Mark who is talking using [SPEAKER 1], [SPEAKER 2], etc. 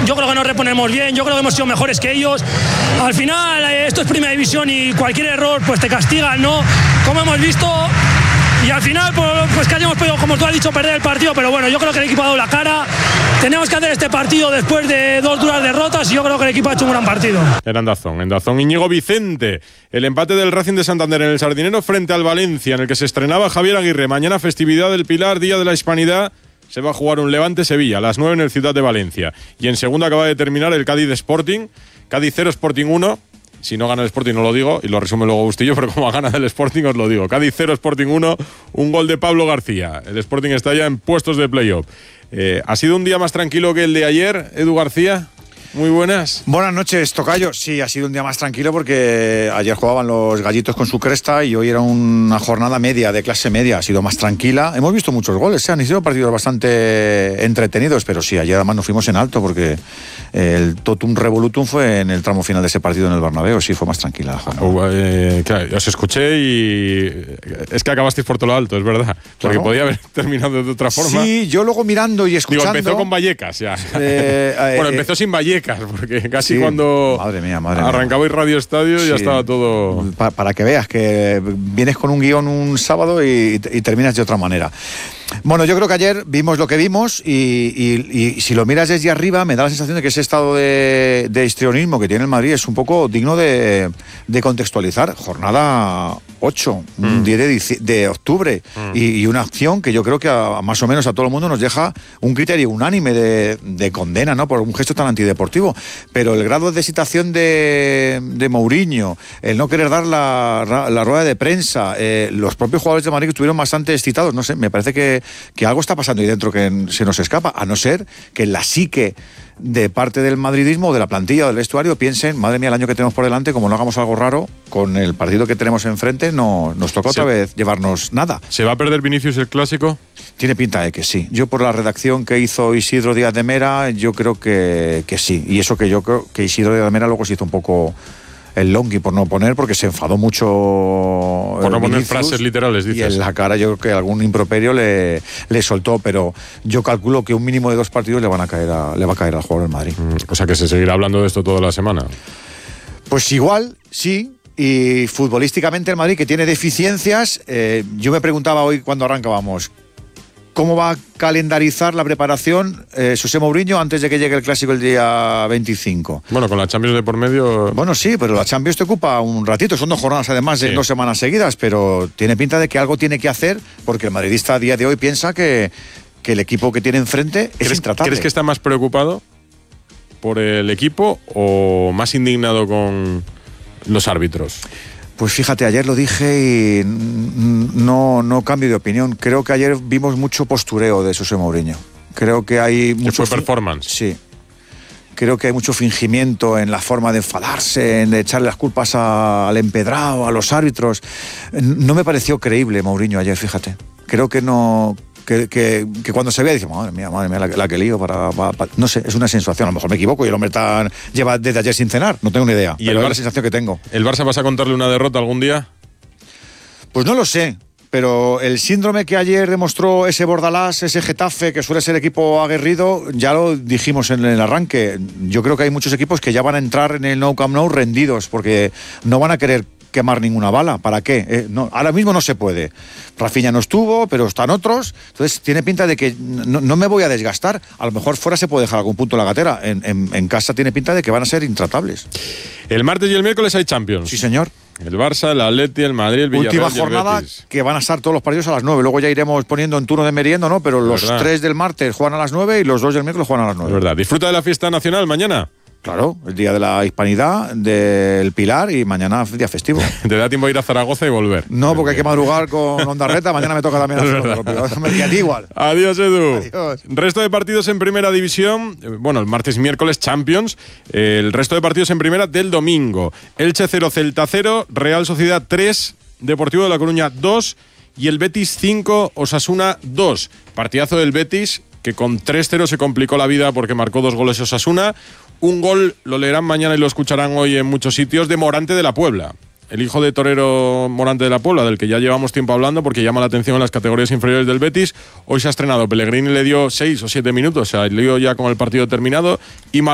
[SPEAKER 1] yo creo que nos reponemos bien, yo creo que hemos sido mejores que ellos. Al final, esto es primera división y cualquier error pues te castigan, ¿no? Como hemos visto. Y al final, pues que hayamos podido, como tú has dicho, perder el partido, pero bueno, yo creo que el equipo ha dado la cara. Tenemos que hacer este partido después de 2 duras derrotas y yo creo que el equipo ha hecho un gran partido.
[SPEAKER 2] En Dazón, Íñigo Vicente, el empate del Racing de Santander en el Sardinero frente al Valencia, en el que se estrenaba Javier Aguirre. Mañana festividad del Pilar, Día de la Hispanidad. Se va a jugar un Levante-Sevilla a las 9 en el Ciudad de Valencia. Y en segunda acaba de terminar el Cádiz Sporting. Cádiz 0, Sporting 1. Si no gana el Sporting no lo digo y lo resume luego Bustillo, pero como gana el Sporting os lo digo. Cádiz 0, Sporting 1, un gol de Pablo García. El Sporting está ya en puestos de playoff. ¿Ha sido un día más tranquilo que el de ayer, Edu García? Muy buenas.
[SPEAKER 3] Buenas noches, tocayo. Sí, ha sido un día más tranquilo porque ayer jugaban los gallitos con su cresta y hoy era una jornada media, de clase media. Ha sido más tranquila. Hemos visto muchos goles, han sido partidos bastante entretenidos, pero sí, ayer además nos fuimos en alto porque el totum revolutum fue en el tramo final de ese partido en el Bernabéu. Sí, fue más tranquila la jornada.
[SPEAKER 2] Claro, os escuché y es que acabasteis por todo lo alto, es verdad. Porque podía haber terminado de otra forma.
[SPEAKER 3] Sí, yo luego mirando y escuchando.
[SPEAKER 2] Digo, empezó con Vallecas ya. Bueno, empezó sin Vallecas, porque casi sí, cuando
[SPEAKER 3] madre mía.
[SPEAKER 2] arrancabais Radio Estadio ya estaba todo.
[SPEAKER 3] Para que veas que vienes con un guión un sábado y terminas de otra manera. Bueno, yo creo que ayer vimos lo que vimos y si lo miras desde arriba me da la sensación de que ese estado de histrionismo que tiene el Madrid es un poco digno de contextualizar. Jornada 8, un 10 de octubre y una acción que yo creo que más o menos a todo el mundo nos deja un criterio unánime de condena, ¿no? Por un gesto tan antideportivo. Pero el grado de excitación de Mourinho, el no querer dar la rueda de prensa, los propios jugadores de Madrid que estuvieron bastante excitados, no sé, me parece que algo está pasando ahí dentro que se nos escapa, a no ser que en la psique de parte del madridismo, de la plantilla o del vestuario, piensen, madre mía, el año que tenemos por delante, como no hagamos algo raro, con el partido que tenemos enfrente, nos toca otra vez llevarnos nada.
[SPEAKER 2] ¿Se va a perder Vinicius el Clásico?
[SPEAKER 3] Tiene pinta de que sí. Yo por la redacción que hizo Isidro Díaz de Mera, yo creo que sí. Y eso que yo creo que Isidro Díaz de Mera luego se hizo un poco el longui por no poner, porque se enfadó mucho.
[SPEAKER 2] Por no poner frases literales, dices.
[SPEAKER 3] Y en la cara yo creo que algún improperio le soltó, pero yo calculo que un mínimo de 2 partidos le va a caer al jugador del Madrid.
[SPEAKER 2] O sea que se seguirá hablando de esto toda la semana.
[SPEAKER 3] Pues igual, sí. Y futbolísticamente el Madrid, que tiene deficiencias, yo me preguntaba hoy cuando arrancábamos, ¿cómo va a calendarizar la preparación José Mourinho antes de que llegue el Clásico el día 25?
[SPEAKER 2] Bueno, con la Champions de por medio.
[SPEAKER 3] Bueno, sí, pero la Champions te ocupa un ratito. Son 2 jornadas además de 2 semanas seguidas, pero tiene pinta de que algo tiene que hacer porque el madridista a día de hoy piensa que el equipo que tiene enfrente es intratable.
[SPEAKER 2] ¿Crees que está más preocupado por el equipo o más indignado con los árbitros?
[SPEAKER 3] Pues fíjate, ayer lo dije y no cambio de opinión. Creo que ayer vimos mucho postureo de José Mourinho. Creo que hay mucho...
[SPEAKER 2] ¿Que fue performance?
[SPEAKER 3] Sí. Creo que hay mucho fingimiento en la forma de enfadarse, en echarle las culpas al empedrado, a los árbitros. No me pareció creíble Mourinho ayer, fíjate. Creo que no... Que cuando se ve dice, madre mía, la que lío para... No sé, es una sensación, a lo mejor me equivoco y el hombre lleva desde ayer sin cenar, no tengo ni idea, pero es la sensación que tengo.
[SPEAKER 2] ¿El Barça vas a contarle una derrota algún día?
[SPEAKER 3] Pues no lo sé, pero el síndrome que ayer demostró ese Bordalás, ese Getafe, que suele ser equipo aguerrido, ya lo dijimos en el arranque. Yo creo que hay muchos equipos que ya van a entrar en el Nou Camp Nou rendidos, porque no van a querer quemar ninguna bala. ¿Para qué? No, ahora mismo no se puede. Rafinha no estuvo, pero están otros. Entonces tiene pinta de que no me voy a desgastar. A lo mejor fuera se puede dejar algún punto en la gatera. En casa tiene pinta de que van a ser intratables.
[SPEAKER 2] El martes y el miércoles hay Champions.
[SPEAKER 3] Sí, señor.
[SPEAKER 2] El Barça, el Atleti, el Madrid, el Villarreal.
[SPEAKER 3] Última jornada que van a estar todos los partidos a las 9. Luego ya iremos poniendo en turno de merienda, ¿no? Pero los 3 del martes juegan a las 9 y los 2 del miércoles juegan a las 9.
[SPEAKER 2] Es verdad. Disfruta de la fiesta nacional mañana.
[SPEAKER 3] Claro, el día de la Hispanidad, del Pilar y mañana día festivo.
[SPEAKER 2] ¿Te da tiempo a ir a Zaragoza y volver?
[SPEAKER 3] No, porque hay que madrugar con Ondarreta. Mañana me toca también hacerlo, pero me quedé a ti igual.
[SPEAKER 2] Adiós, Edu.
[SPEAKER 3] Adiós.
[SPEAKER 2] Resto de partidos en Primera División. Bueno, el martes y miércoles Champions. El resto de partidos en Primera del domingo. Elche 0, Celta 0, Real Sociedad 3, Deportivo de La Coruña 2 y el Betis 5, Osasuna 2. Partidazo del Betis, que con 3-0 se complicó la vida porque marcó 2 goles Osasuna. Un gol, lo leerán mañana y lo escucharán hoy en muchos sitios, de Morante de la Puebla. El hijo de torero Morante de la Puebla, del que ya llevamos tiempo hablando porque llama la atención en las categorías inferiores del Betis. Hoy se ha estrenado. Pellegrini le dio 6 o 7 minutos, o sea, el lío ya con el partido terminado y